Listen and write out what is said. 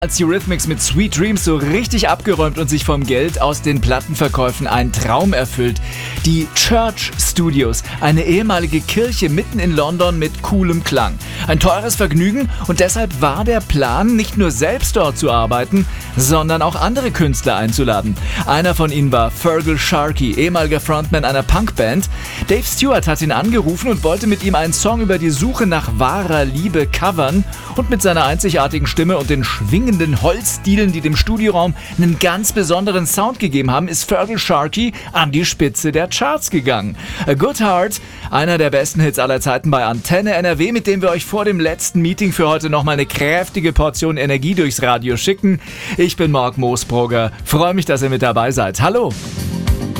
Als Eurythmics mit Sweet Dreams so richtig abgeräumt und sich vom Geld aus den Plattenverkäufen einen Traum erfüllt. Die Church Studios, eine ehemalige Kirche mitten in London mit coolem Klang. Ein teures Vergnügen und deshalb war der Plan, nicht nur selbst dort zu arbeiten, sondern auch andere Künstler einzuladen. Einer von ihnen war Feargal Sharkey, ehemaliger Frontman einer Punkband. Dave Stewart hat ihn angerufen und wollte mit ihm einen Song über die Suche nach wahrer Liebe covern und mit seiner einzigartigen Stimme und den schwingenden Holzdielen, die dem Studioraum einen ganz besonderen Sound gegeben haben, ist Feargal Sharkey an die Spitze der Charts gegangen. A Good Heart, einer der besten Hits aller Zeiten bei Antenne NRW, mit dem wir euch vor dem letzten Meeting für heute nochmal eine kräftige Portion Energie durchs Radio schicken. Ich bin Marc Moosbrugger, freue mich, dass ihr mit dabei seid. Hallo!